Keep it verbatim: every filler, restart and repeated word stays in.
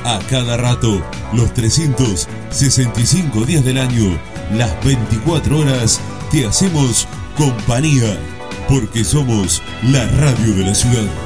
A cada rato, los trescientos sesenta y cinco días del año, las veinticuatro horas, te hacemos compañía, porque somos la radio de la ciudad.